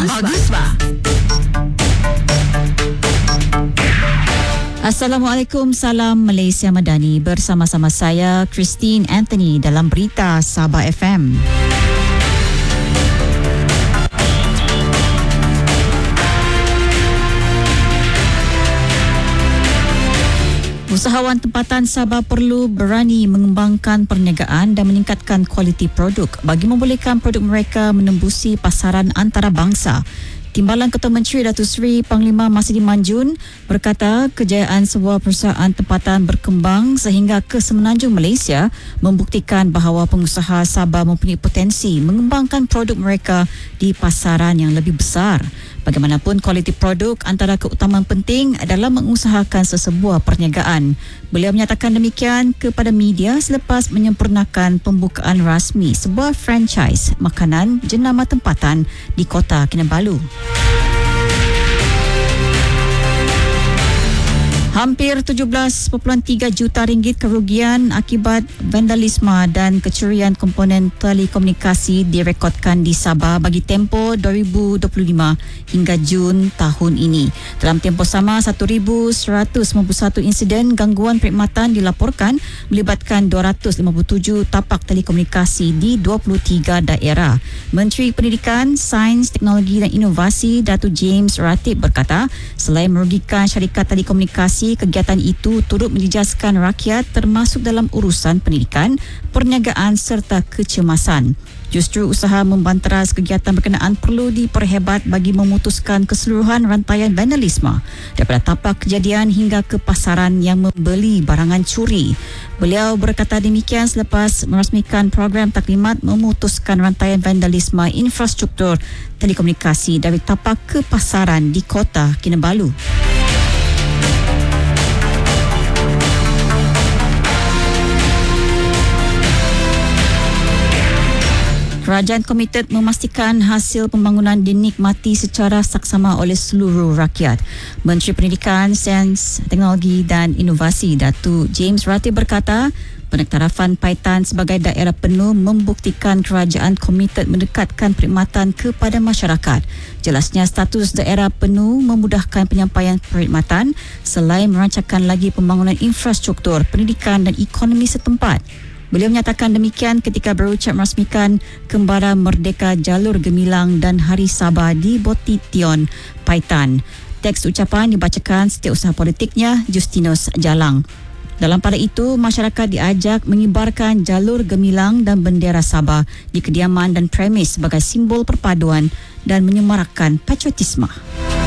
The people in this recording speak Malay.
Bagus ba? Assalamualaikum, salam Malaysia Madani. Bersama-sama saya Christine Anthony dalam Berita Sabah FM. Usahawan tempatan Sabah perlu berani mengembangkan perniagaan dan meningkatkan kualiti produk bagi membolehkan produk mereka menembusi pasaran antarabangsa. Timbalan Ketua Menteri Datuk Seri Panglima Masidi Manjun berkata kejayaan sebuah perusahaan tempatan berkembang sehingga ke semenanjung Malaysia membuktikan bahawa pengusaha Sabah mempunyai potensi mengembangkan produk mereka di pasaran yang lebih besar. Bagaimanapun, kualiti produk antara keutamaan penting dalam mengusahakan sesebuah perniagaan. Beliau menyatakan demikian kepada media selepas menyempurnakan pembukaan rasmi sebuah franchise makanan jenama tempatan di Kota Kinabalu. Hampir 17.3 juta ringgit kerugian akibat vandalisme dan kecurian komponen telekomunikasi direkodkan di Sabah bagi tempoh 2025 hingga Jun tahun ini. Dalam tempoh sama, 1,191 insiden gangguan perkhidmatan dilaporkan melibatkan 257 tapak telekomunikasi di 23 daerah. Menteri Pendidikan, Sains, Teknologi dan Inovasi Datuk James Ratib berkata, selain merugikan syarikat telekomunikasi, kegiatan itu turut menjejaskan rakyat termasuk dalam urusan pendidikan, perniagaan serta kecemasan. Justru usaha membanteras kegiatan berkenaan perlu diperhebat bagi memutuskan keseluruhan rantaian vandalisme daripada tapak kejadian hingga ke pasaran yang membeli barangan curi. Beliau berkata demikian selepas merasmikan program taklimat memutuskan rantaian vandalisme infrastruktur telekomunikasi dari tapak ke pasaran di Kota Kinabalu. Kerajaan komited memastikan hasil pembangunan dinikmati secara saksama oleh seluruh rakyat. Menteri Pendidikan, Sains, Teknologi dan Inovasi Datuk James Ratib berkata, penektarafan Paitan sebagai daerah penuh membuktikan kerajaan komited mendekatkan perkhidmatan kepada masyarakat. Jelasnya status daerah penuh memudahkan penyampaian perkhidmatan selain merancangkan lagi pembangunan infrastruktur, pendidikan dan ekonomi setempat. Beliau menyatakan demikian ketika berucap merasmikan Kembara Merdeka Jalur Gemilang dan Hari Sabah di Botition, Paitan. Teks ucapan dibacakan setiausaha politiknya, Justinus Jalang. Dalam pada itu, masyarakat diajak mengibarkan jalur gemilang dan bendera Sabah di kediaman dan premis sebagai simbol perpaduan dan menyemarakkan patriotisme.